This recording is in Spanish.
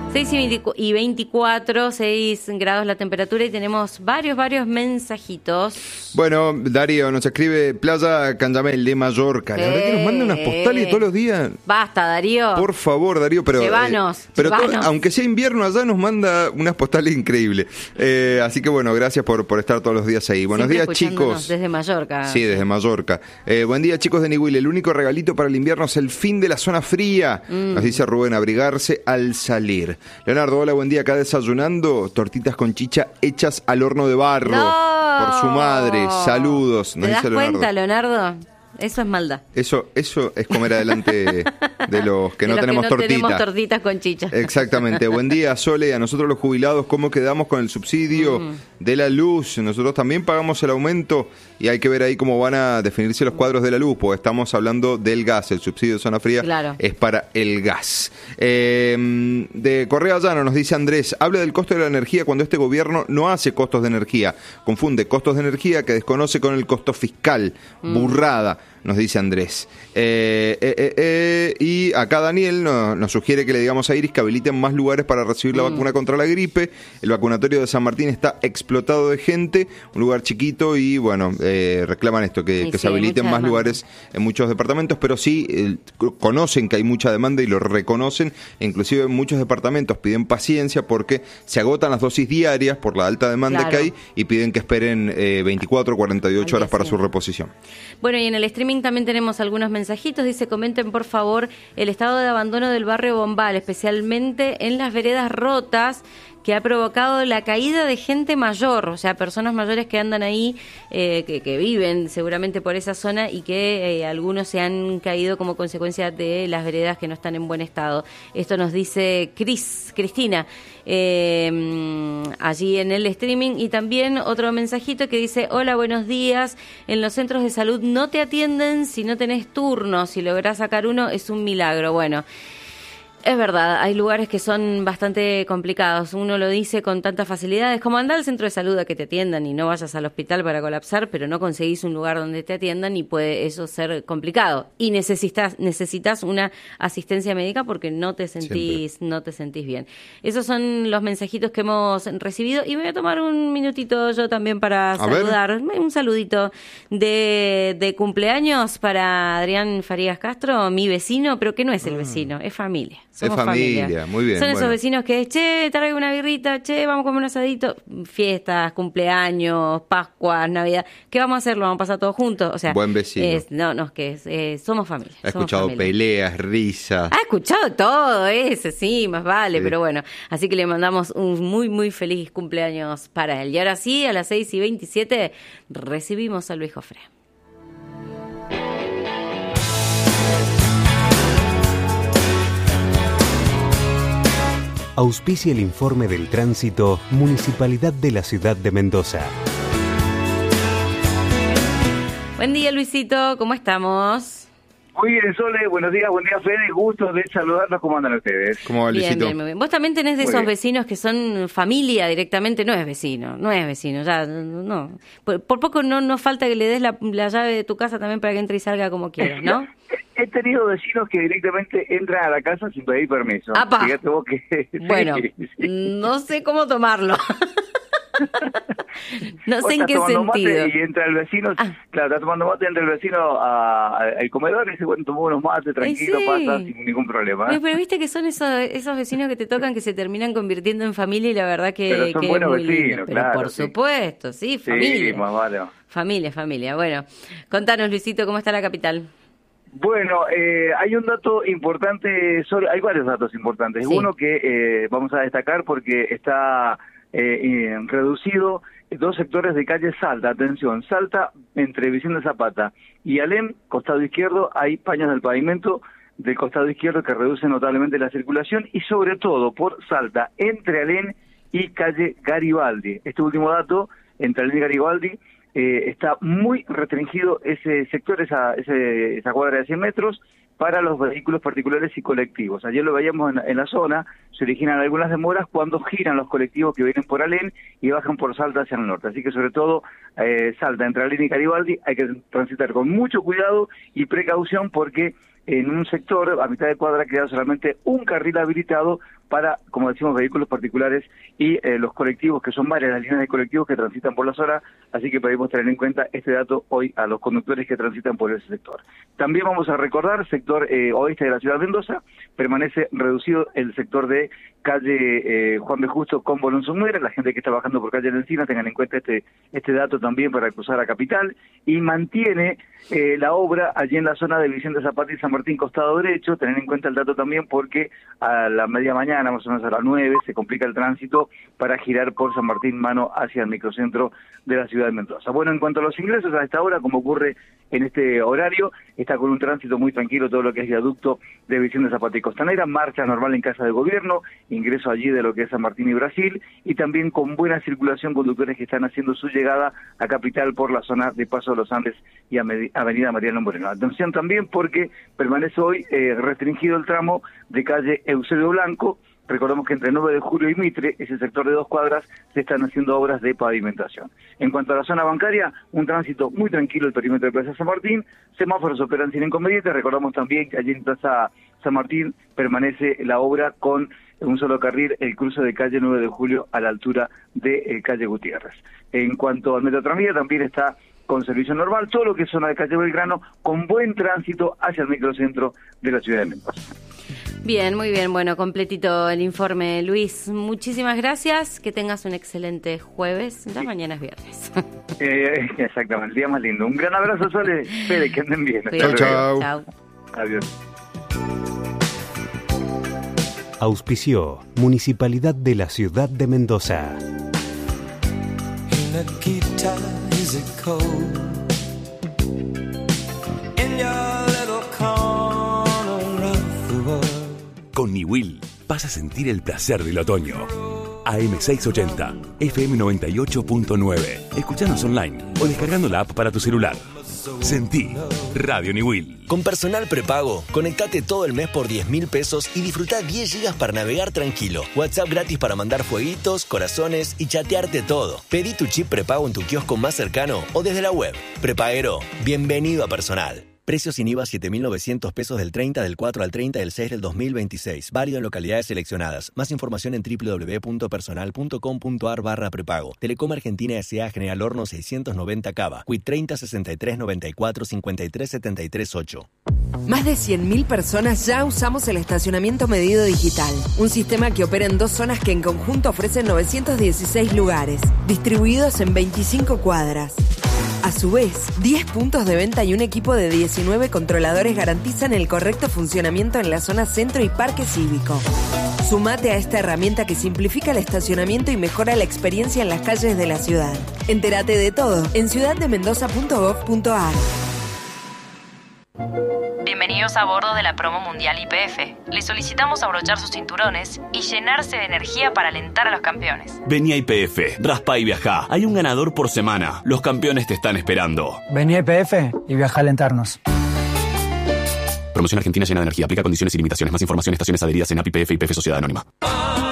6:24, 6 grados la temperatura y tenemos varios mensajitos. Bueno, Darío nos escribe Playa Canyamel de Mallorca. La verdad que nos manda unas postales todos los días. Basta, Darío. Por favor, Darío, pero... Llévanos. Aunque sea invierno allá, nos manda unas postales increíbles. Así que bueno, gracias por estar todos los días ahí. Buenos días, chicos. Desde Mallorca. Sí, desde Mallorca. Buen día, chicos de Niwil. El único regalito para el invierno es el fin de la zona fría. Nos dice Rubén, abrigarse al salir. Leonardo, hola, buen día. Acá desayunando tortitas con chicha hechas al horno de barro. ¡No! Por su madre. Saludos. ¿Te das cuenta, Leonardo? Eso es maldad. Eso es comer adelante de los que no tenemos tortita. Tenemos tortitas con chicha. Exactamente. Buen día, Sole. A nosotros los jubilados, ¿cómo quedamos con el subsidio de la luz? Nosotros también pagamos el aumento y hay que ver ahí cómo van a definirse los cuadros de la luz, porque estamos hablando del gas. El subsidio de zona fría es para el gas. De Correa Llano nos dice Andrés, hable del costo de la energía cuando este gobierno no hace costos de energía. Confunde costos de energía que desconoce con el costo fiscal. Burrada. Nos dice Andrés. Y acá Daniel nos sugiere que le digamos a Iris que habiliten más lugares para recibir la vacuna contra la gripe. El vacunatorio de San Martín está explotado de gente, un lugar chiquito y bueno, reclaman esto, que se habiliten más lugares en muchos departamentos, pero sí conocen que hay mucha demanda y lo reconocen, e inclusive en muchos departamentos piden paciencia porque se agotan las dosis diarias por la alta demanda que hay y piden que esperen 24 o 48 horas para su reposición. Bueno, y en el streaming también tenemos algunos mensajitos. Dice, comenten por favor el estado de abandono del barrio Bombal, especialmente en las veredas rotas, que ha provocado la caída de gente mayor, o sea, personas mayores que andan ahí, que viven seguramente por esa zona y que algunos se han caído como consecuencia de las veredas que no están en buen estado. Esto nos dice Cristina allí en el streaming. Y también otro mensajito que dice, hola, buenos días, en los centros de salud no te atienden si no tenés turno, si lográs sacar uno es un milagro. Bueno, es verdad, hay lugares que son bastante complicados. Uno lo dice con tantas facilidades como andar al centro de salud a que te atiendan y no vayas al hospital para colapsar, pero no conseguís un lugar donde te atiendan y puede eso ser complicado. Y necesitas una asistencia médica porque no te sentís bien. Esos son los mensajitos que hemos recibido y me voy a tomar un minutito yo también para saludar. Un saludito de cumpleaños para Adrián Farías Castro, mi vecino, pero que no es el vecino, es familia. Somos familia, muy bien. Son esos vecinos que, traigo una birrita, vamos a comer un asadito, fiestas, cumpleaños, Pascuas, Navidad. ¿Qué vamos a hacer? ¿Lo vamos a pasar todos juntos? O sea, buen vecino. Somos familia. Ha escuchado peleas, risas. Ha escuchado todo ese, sí, más vale, pero bueno. Así que le mandamos un muy feliz cumpleaños para él. Y ahora sí, a las 6:27 recibimos a Luis Jofré. Auspicia el informe del tránsito Municipalidad de la Ciudad de Mendoza. Buen día, Luisito, ¿cómo estamos? Muy bien, Sole, buenos días, Fede, gusto de saludarlos, ¿cómo andan ustedes? ¿Cómo va, Luisito? Bien, muy bien. Vos también tenés de esos vecinos que son familia directamente, no es vecino, ya, no. Por poco no falta que le des la llave de tu casa también para que entre y salga como quieras, ¿no? He tenido vecinos que directamente entran a la casa sin pedir permiso. ¡Apa! Fíjate vos que... Bueno, no sé cómo tomarlo. No sé en qué sentido. Y entra el vecino, claro, está tomando mate, entra el vecino al comedor y dice, bueno, tomó unos mates, tranquilo, pasa sin ningún problema. Pero viste que son esos vecinos que te tocan que se terminan convirtiendo en familia y la verdad que, pero son buenos es muy vecinos, lindo. Pero claro, por supuesto, sí, familia. Sí, más vale. Familia. Bueno, contanos, Luisito, ¿cómo está la capital? Bueno, hay un dato importante, hay varios datos importantes. Sí. Uno que vamos a destacar porque está reducido 2 sectores de calle Salta. Atención, Salta entre Vicente Zapata y Alem, costado izquierdo, hay paños del pavimento del costado izquierdo que reducen notablemente la circulación y sobre todo por Salta, entre Alem y calle Garibaldi. Este último dato, entre Alem y Garibaldi, está muy restringido ese sector, esa cuadra de 100 metros, para los vehículos particulares y colectivos. Ayer lo veíamos en la zona, se originan algunas demoras cuando giran los colectivos que vienen por Alem y bajan por Salta hacia el norte. Así que sobre todo Salta, entre Alem y Garibaldi, hay que transitar con mucho cuidado y precaución porque en un sector, a mitad de cuadra, queda solamente un carril habilitado para, como decimos, vehículos particulares y los colectivos, que son varias las líneas de colectivos que transitan por la zona, así que podemos tener en cuenta este dato hoy a los conductores que transitan por ese sector. También vamos a recordar, sector oeste de la ciudad de Mendoza, permanece reducido el sector de calle Juan B. Justo con Bolón Sumera. La gente que está bajando por calle Encina, tengan en cuenta este dato también para cruzar a Capital, y mantiene la obra allí en la zona de Vicente Zapata y San Martín, costado derecho. Tener en cuenta el dato también porque a la media mañana, más o menos a las 9, se complica el tránsito para girar por San Martín mano hacia el microcentro de la ciudad de Mendoza. Bueno, en cuanto a los ingresos, a esta hora, como ocurre en este horario, está con un tránsito muy tranquilo todo lo que es viaducto de Vicente Zapata y Costanera, marcha normal en Casa de Gobierno, ingreso allí de lo que es San Martín y Brasil, y también con buena circulación conductores que están haciendo su llegada a Capital por la zona de Paso de los Andes y Avenida Mariano Moreno. Atención también porque permanece hoy restringido el tramo de calle Eusebio Blanco. Recordemos que entre 9 de julio y Mitre, ese sector de 2 cuadras, se están haciendo obras de pavimentación. En cuanto a la zona bancaria, un tránsito muy tranquilo el perímetro de Plaza San Martín, semáforos operan sin inconvenientes. Recordamos también que allí en Plaza San Martín permanece la obra con un solo carril, el cruce de calle 9 de julio a la altura de calle Gutiérrez. En cuanto al Metro Tranvía, también está con servicio normal, todo lo que es zona de calle Belgrano, con buen tránsito hacia el microcentro de la ciudad de Mendoza. Bien, muy bien. Bueno, completito el informe, Luis. Muchísimas gracias. Que tengas un excelente jueves. Ya mañana es viernes. Exactamente, el día más lindo. Un gran abrazo, Sole. Espere, que anden bien. Chau. Adiós. Auspició Municipalidad de la Ciudad de Mendoza. Con Niwil vas a sentir el placer del otoño. AM680, FM 98.9. Escuchanos online o descargando la app para tu celular. Sentí Radio Niwil. Con Personal Prepago, conectate todo el mes por 10.000 pesos y disfruta 10 gigas para navegar tranquilo. WhatsApp gratis para mandar fueguitos, corazones y chatearte todo. Pedí tu chip prepago en tu kiosco más cercano o desde la web. Prepaguero, bienvenido a Personal. Precios sin IVA 7.900 pesos del 30 del 4 al 30 del 6 del 2026. Válido en localidades seleccionadas. Más información en www.personal.com.ar/prepago. Telecom Argentina S.A. General Horno 690 Cava. Quit 30 63 94 53 73 8. Más de 100.000 personas ya usamos el estacionamiento medido digital. Un sistema que opera en 2 zonas que en conjunto ofrecen 916 lugares, distribuidos en 25 cuadras. A su vez, 10 puntos de venta y un equipo de 19 controladores garantizan el correcto funcionamiento en la zona centro y parque cívico. Sumate a esta herramienta que simplifica el estacionamiento y mejora la experiencia en las calles de la ciudad. Entérate de todo en ciudaddemendoza.gov.ar. Bienvenidos a bordo de la promo mundial YPF. Les solicitamos abrochar sus cinturones y llenarse de energía para alentar a los campeones. Vení a YPF, raspa y viajá. Hay un ganador por semana. Los campeones te están esperando. Vení a YPF y viaja a alentarnos. Promoción Argentina llena de energía. Aplica condiciones y limitaciones. Más información, estaciones adheridas en API YPF y YPF Sociedad Anónima.